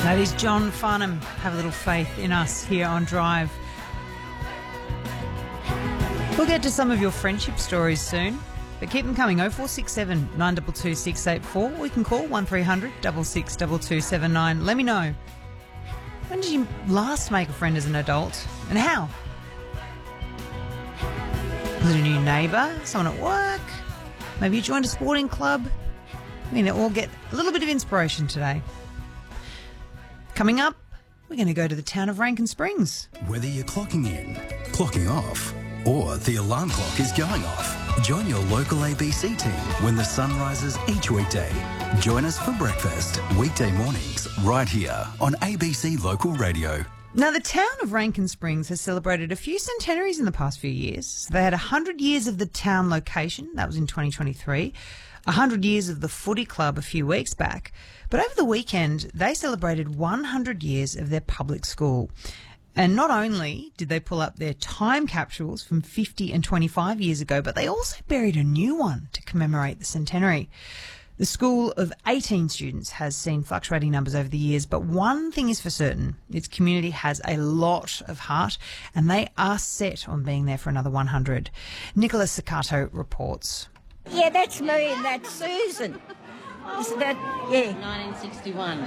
That is John Farnham. Have a little faith in us here on Drive. We'll get to some of your friendship stories soon, but keep them coming. 0467 922 684, or you can call 1300 662279. Let me know, when did you last make a friend as an adult, and how? Was it a new neighbour, someone at work? Maybe you joined a sporting club? I mean, we'll get a little bit of inspiration today. Coming up, we're going to go to the town of Rankine Springs. Whether you're clocking in, clocking off, or the alarm clock is going off, join your local ABC team when the sun rises each weekday. Join us for breakfast, weekday mornings, right here on ABC Local Radio. Now, the town of Rankine Springs has celebrated a few centenaries in the past few years. So they had 100 years of the town location, that was in 2023, 100 years of the footy club a few weeks back. But over the weekend, they celebrated 100 years of their public school. And not only did they pull up their time capsules from 50 and 25 years ago, but they also buried a new one to commemorate the centenary. The school of 18 students has seen fluctuating numbers over the years, but one thing is for certain, its community has a lot of heart and they are set on being there for another 100. Nicola Saccato reports. Yeah, that's me and that's Susan. Isn't that, yeah. 1961.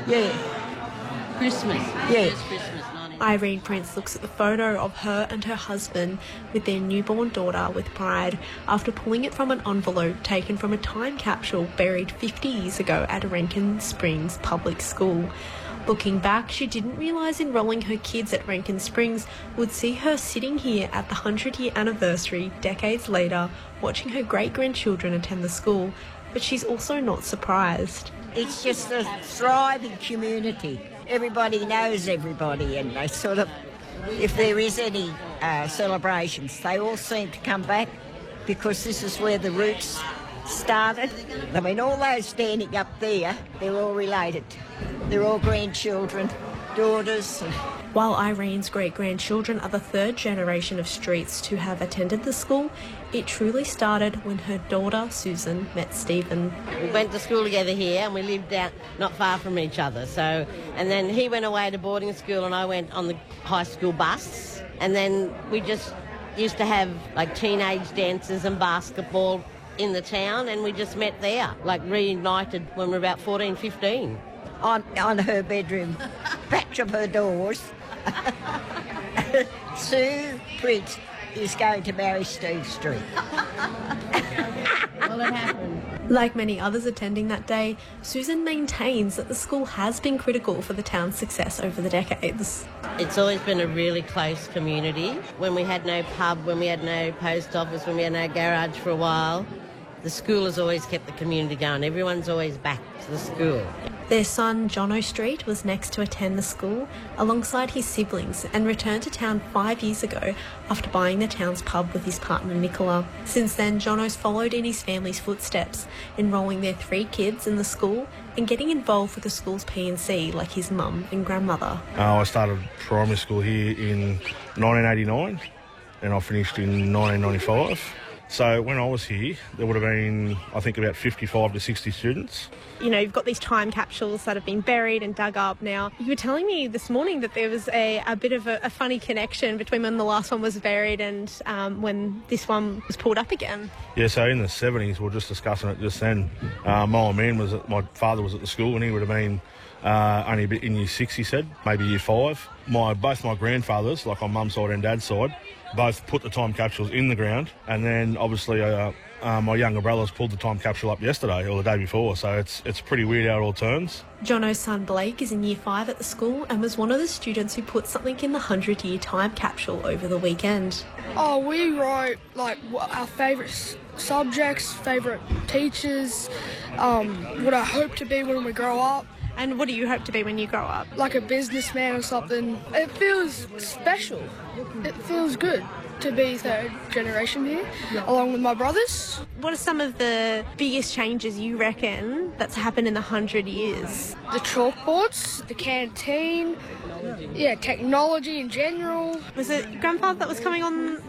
Yeah. Christmas. Yeah. First Christmas, 1961. Irene Prince looks at the photo of her and her husband with their newborn daughter with pride after pulling it from an envelope taken from a time capsule buried 50 years ago at Rankine Springs Public School. Looking back, she didn't realise enrolling her kids at Rankine Springs would see her sitting here at the 100-year anniversary decades later, watching her great-grandchildren attend the school. But she's also not surprised. It's just a thriving community. Everybody knows everybody, and they sort of, if there is any celebrations, they all seem to come back because this is where the roots started. I mean, all those standing up there, they're all related. They're all grandchildren, daughters. While Irene's great-grandchildren are the third generation of Streets to have attended the school, it truly started when her daughter, Susan, met Stephen. We went to school together here and we lived out not far from each other. So, and then he went away to boarding school and I went on the high school bus. And then we just used to have like teenage dances and basketball in the town, and we just met there, like reunited when we were about 14, 15. On her bedroom, batch of her doors. Sue Prince is going to marry Steve Street. Well, it happened. Like many others attending that day, Susan maintains that the school has been critical for the town's success over the decades. It's always been a really close community. When we had no pub, when we had no post office, when we had no garage for a while, the school has always kept the community going. Everyone's always back to the school. Their son, Jono Street, was next to attend the school alongside his siblings and returned to town 5 years ago after buying the town's pub with his partner, Nicola. Since then, Jono's followed in his family's footsteps, enrolling their 3 kids in the school and getting involved with the school's P&C like his mum and grandmother. I started primary school here in 1989 and I finished in 1995. So when I was here, there would have been, I think, about 55 to 60 students. You know, you've got these time capsules that have been buried and dug up now. You were telling me this morning that there was a bit of a funny connection between when the last one was buried and when this one was pulled up again. Yeah, so in the 70s, we were just discussing it just then. My father was at the school and he would have been only a bit in year 6, he said, maybe year 5. Both my grandfathers, like on mum's side and dad's side, both put the time capsules in the ground, and then obviously my younger brothers pulled the time capsule up yesterday or the day before, so it's pretty weird how it all turns. Jono's son Blake is in year 5 at the school and was one of the students who put something in the 100-year time capsule over the weekend. Oh, we wrote like our favourite subjects, favourite teachers, what I hope to be when we grow up. And what do you hope to be when you grow up? Like a businessman or something. It feels special. It feels good to be third generation here, along with my brothers. What are some of the biggest changes you reckon that's happened in the 100 years? The chalkboards, the canteen, technology in general. Was it Grandpa that was coming on